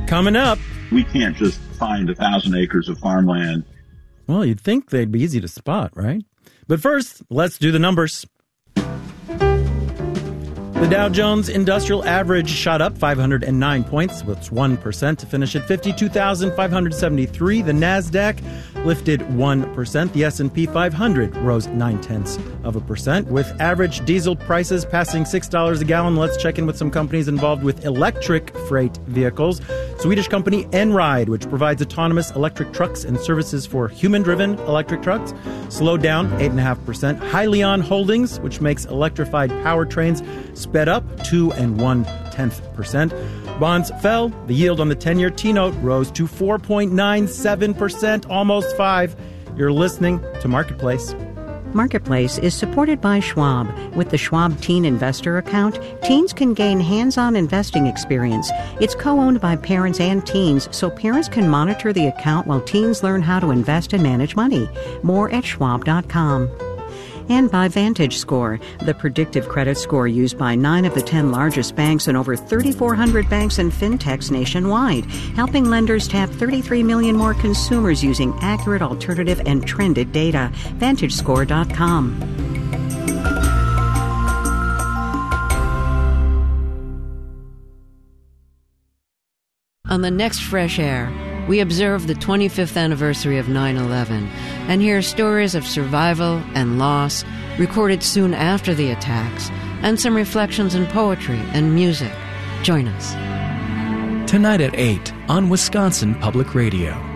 Coming up. We can't just find 1,000 acres of farmland. Well, you'd think they'd be easy to spot, right? But first, let's do the numbers. The Dow Jones Industrial Average shot up 509 points, that's 1%, to finish at 52,573. The NASDAQ lifted 1%. The S&P 500 rose 0.9%. With average diesel prices passing $6 a gallon, let's check in with some companies involved with electric freight vehicles. Swedish company Enride, which provides autonomous electric trucks and services for human-driven electric trucks, slowed down 8.5%. Hyliion Holdings, which makes electrified powertrains, sped up 2.1%. Bonds fell. The yield on the 10-year T-note rose to 4.97%, almost 5%. You're listening to Marketplace. Marketplace is supported by Schwab. With the Schwab Teen Investor account, teens can gain hands-on investing experience. It's co-owned by parents and teens, so parents can monitor the account while teens learn how to invest and manage money. More at schwab.com. And by VantageScore, the predictive credit score used by 9 of the 10 largest banks and over 3,400 banks and fintechs nationwide, helping lenders tap 33 million more consumers using accurate, alternative, and trended data. VantageScore.com. On the next Fresh Air, we observe the 25th anniversary of 9/11 and hear stories of survival and loss recorded soon after the attacks, and some reflections in poetry and music. Join us. Tonight at 8 on Wisconsin Public Radio.